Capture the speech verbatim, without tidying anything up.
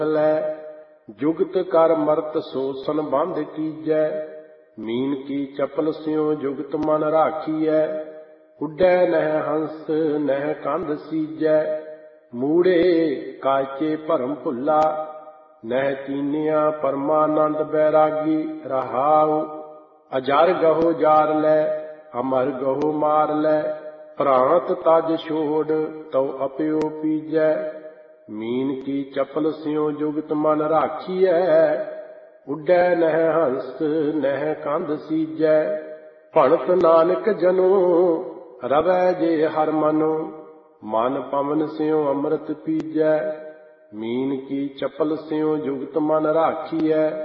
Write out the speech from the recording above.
ਲੈ जुगत कर मरत सो संबंध कीजै मीन की चपल स्यों जुगत मन राखियै उडै नह हंस नह कंध सीजै मूड़े काचे भरम भुला नह चीनिया परमानंद बैरागी रहाउ अजर गहो जार लै अमर गहो मार लै भ्रांत तज छोड़ तौ अपयो पीजै मीन की चपल स्यों जुगत मन राखियै उडै नह हंस नह कंध सीजै भणत नानक जनो रवै जे हर मनो मन पवन स्यों अमृत पीजै मीन की चपल स्यों जुगत मन राखियै